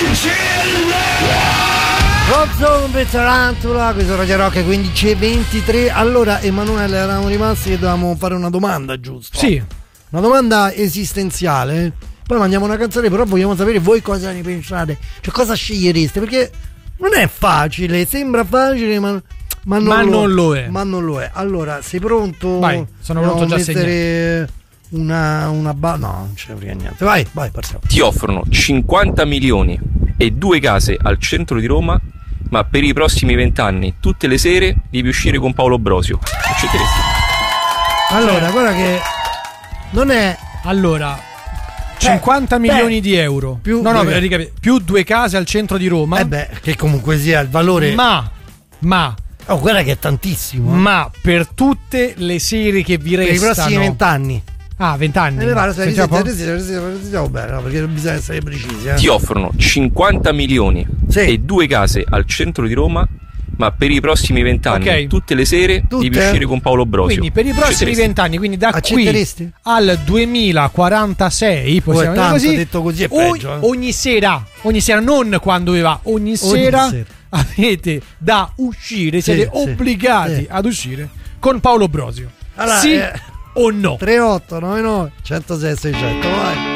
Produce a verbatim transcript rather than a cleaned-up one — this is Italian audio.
Zombie Tarantula, questo Radio Rock quindici e ventitré. Allora, Emanuele, eravamo rimasti che dovevamo fare una domanda, giusto? Sì. Una domanda esistenziale. Poi mandiamo una canzone, però vogliamo sapere voi cosa ne pensate. Cioè, cosa scegliereste? Perché non è facile, sembra facile, ma, ma, non, ma lo, non lo è. Ma non lo è. Allora, sei pronto? Vai, sono pronto già a mettere una, una ba- no, non ce ne frega niente. Vai, vai, partiamo. Ti offrono cinquanta milioni e due case al centro di Roma, ma per i prossimi vent'anni tutte le sere devi uscire con Paolo Brosio. Accetteresti? Allora, guarda che non è... Allora, cinquanta beh, milioni beh, di euro più no no due, ricapi- più due case al centro di Roma. Eh beh, che comunque sia il valore. Ma Ma Oh, guarda che è tantissimo. Ma per tutte le serie che vi restano, per i prossimi vent'anni. Ah, vent'anni. Eh, mi pare, se bene, no, perché bisogna essere precisi. Eh. Ti offrono cinquanta milioni sì. e due case al centro di Roma, ma per i prossimi vent'anni okay. tutte le sere Tutte? devi uscire con Paolo Brosio. Quindi per i prossimi vent'anni, quindi da qui al duemilaquarantasei, possiamo dire così, detto così è ogni, peggio, eh. ogni sera, ogni sera, non quando va, ogni, ogni sera, sera avete da uscire, sì, siete sì, obbligati sì. ad uscire con Paolo Brosio. Allora, sì eh, o no? tre otto nove nove uno zero sei sei zero zero, vai.